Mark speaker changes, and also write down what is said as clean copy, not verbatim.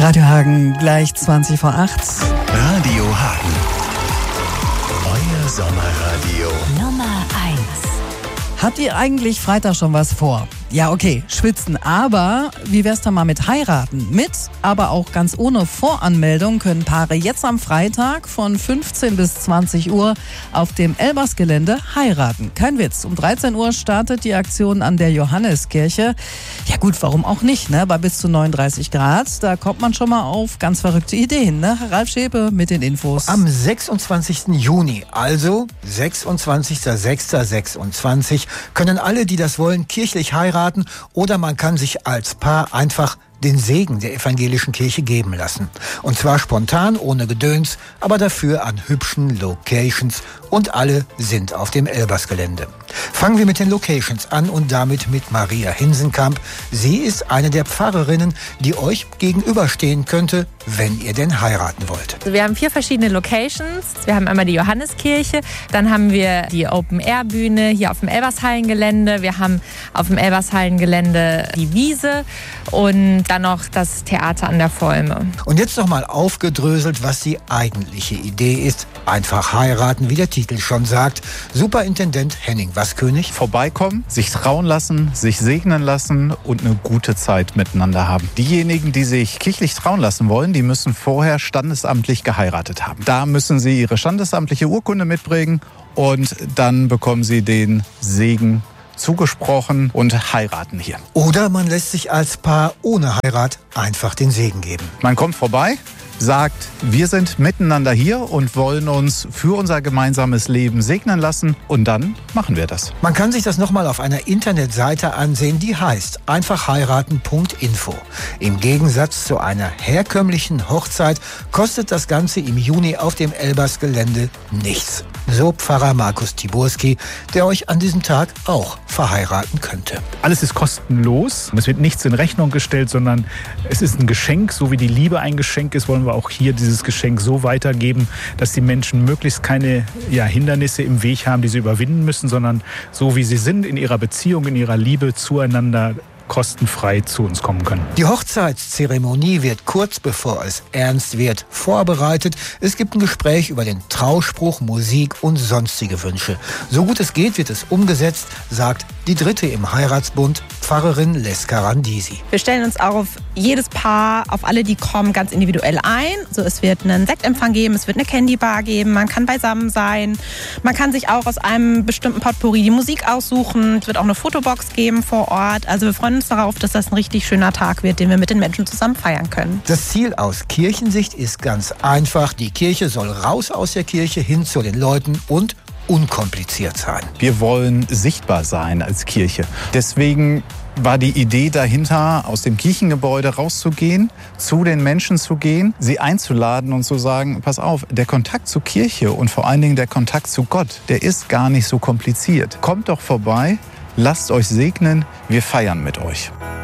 Speaker 1: Radio Hagen, gleich 20 vor 8.
Speaker 2: Radio Hagen. Euer Sommerradio.
Speaker 3: Nummer 1.
Speaker 1: Habt ihr eigentlich Freitag schon was vor? Ja, okay, schwitzen, aber wie wär's da mal mit heiraten? Mit, aber auch ganz ohne Voranmeldung können Paare jetzt am Freitag von 15 bis 20 Uhr auf dem Elbers-Gelände heiraten. Kein Witz, um 13 Uhr startet die Aktion an der Johanneskirche. Ja gut, warum auch nicht, ne? Bei bis zu 39 Grad, da kommt man schon mal auf ganz verrückte Ideen, ne? Ralf Schäpe mit den Infos.
Speaker 4: Am 26. Juni, also 26.06.26, können alle, die das wollen, kirchlich heiraten oder man kann sich als Paar einfach den Segen der evangelischen Kirche geben lassen. Und zwar spontan, ohne Gedöns, aber dafür an hübschen Locations und alle sind auf dem Elbers-Gelände. Fangen wir mit den Locations an und damit mit Maria Hinsenkamp. Sie ist eine der Pfarrerinnen, die euch gegenüberstehen könnte, wenn ihr denn heiraten wollt.
Speaker 5: Also wir haben 4 verschiedene Locations. Wir haben einmal die Johanneskirche, dann haben wir die Open-Air-Bühne hier auf dem Elbershallengelände. Wir haben auf dem Elbershallengelände die Wiese und dann noch das Theater an der Volme.
Speaker 4: Und jetzt noch mal aufgedröselt, was die eigentliche Idee ist. Einfach heiraten, wie der Titel schon sagt. Superintendent Henning Waskönig.
Speaker 6: Vorbeikommen, sich trauen lassen, sich segnen lassen und eine gute Zeit miteinander haben. Diejenigen, die sich kirchlich trauen lassen wollen, die müssen vorher standesamtlich geheiratet haben. Da müssen sie ihre standesamtliche Urkunde mitbringen und dann bekommen sie den Segen zugesprochen und heiraten hier.
Speaker 4: Oder man lässt sich als Paar ohne Heirat einfach den Segen geben.
Speaker 6: Man kommt vorbei, sagt, wir sind miteinander hier und wollen uns für unser gemeinsames Leben segnen lassen und dann machen wir das.
Speaker 4: Man kann sich das nochmal auf einer Internetseite ansehen, die heißt einfachheiraten.info. Im Gegensatz zu einer herkömmlichen Hochzeit kostet das Ganze im Juni auf dem Elbers-Gelände nichts. So Pfarrer Markus Tiburski, der euch an diesem Tag auch verheiraten könnte.
Speaker 7: Alles ist kostenlos. Es wird nichts in Rechnung gestellt, sondern es ist ein Geschenk. So wie die Liebe ein Geschenk ist, wollen wir auch hier dieses Geschenk so weitergeben, dass die Menschen möglichst keine Hindernisse im Weg haben, die sie überwinden müssen, sondern so wie sie sind in ihrer Beziehung, in ihrer Liebe zueinander kostenfrei zu uns kommen können.
Speaker 4: Die Hochzeitszeremonie wird kurz bevor es ernst wird vorbereitet. Es gibt ein Gespräch über den Trauspruch, Musik und sonstige Wünsche. So gut es geht, wird es umgesetzt, sagt die Dritte im Heiratsbund, Pfarrerin Leska Randisi.
Speaker 8: Wir stellen uns auf jedes Paar, auf alle, die kommen, ganz individuell ein. So, es wird einen Sektempfang geben, es wird eine Candybar geben, man kann beisammen sein. Man kann sich auch aus einem bestimmten Potpourri die Musik aussuchen. Es wird auch eine Fotobox geben vor Ort. Also wir freuen uns darauf, dass das ein richtig schöner Tag wird, den wir mit den Menschen zusammen feiern können.
Speaker 4: Das Ziel aus Kirchensicht ist ganz einfach. Die Kirche soll raus aus der Kirche hin zu den Leuten und unkompliziert sein.
Speaker 6: Wir wollen sichtbar sein als Kirche. Deswegen war die Idee dahinter, aus dem Kirchengebäude rauszugehen, zu den Menschen zu gehen, sie einzuladen und zu sagen, pass auf, der Kontakt zur Kirche und vor allen Dingen der Kontakt zu Gott, der ist gar nicht so kompliziert. Kommt doch vorbei, lasst euch segnen, wir feiern mit euch.